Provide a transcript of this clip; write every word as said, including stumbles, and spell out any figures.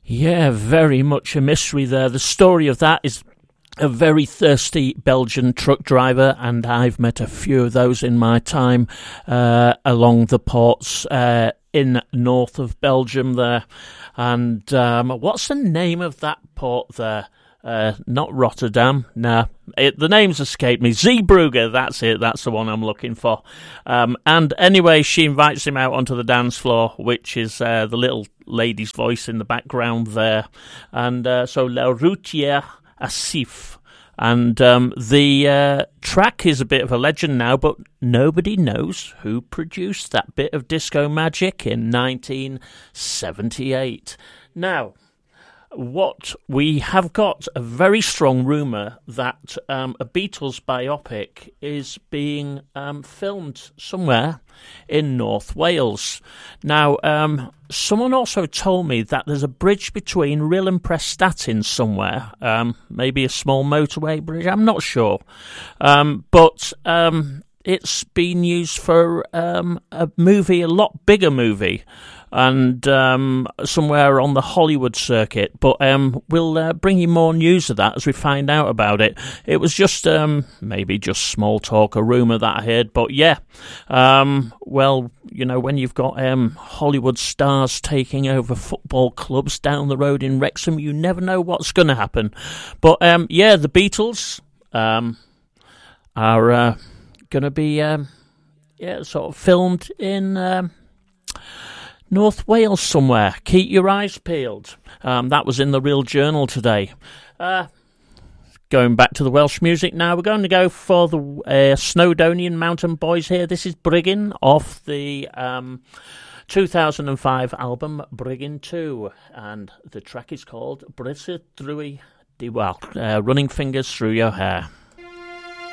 Yeah, very much a mystery there. The story of that is a very thirsty Belgian truck driver, and I've met a few of those in my time uh, along the ports uh, in north of Belgium there. And um, what's the name of that port there? Uh, not Rotterdam, no. It, the name's escaped me. Zeebrugge, that's it. That's the one I'm looking for. Um, and anyway, she invites him out onto the dance floor, which is uh, the little lady's voice in the background there. And uh, so La Routière Asif. And um, the uh, track is a bit of a legend now, but nobody knows who produced that bit of disco magic in nineteen seventy-eight. Now, what we have got a very strong rumour that um, a Beatles biopic is being um, filmed somewhere in North Wales. Now, um, someone also told me that there's a bridge between Rhyl and Prestatyn somewhere, um, maybe a small motorway bridge, I'm not sure. Um, but um, it's been used for um, a movie, a lot bigger movie, and um, somewhere on the Hollywood circuit. But um, we'll uh, bring you more news of that as we find out about it. It was just um, maybe just small talk, a rumour that I heard. But yeah, um, well, you know, when you've got um, Hollywood stars taking over football clubs down the road in Wrexham, you never know what's going to happen. But um, yeah, the Beatles um, are uh, going to be um, yeah sort of filmed in Um, North Wales somewhere. Keep your eyes peeled. Um, that was in the Real Journal today. Uh, going back to the Welsh music now, we're going to go for the uh, Snowdonian Mountain Boys here. This is Brigyn off the um, two thousand five album Brigyn two, and the track is called Brysur Drwy Dy Wal, uh, Running Fingers Through Your Hair.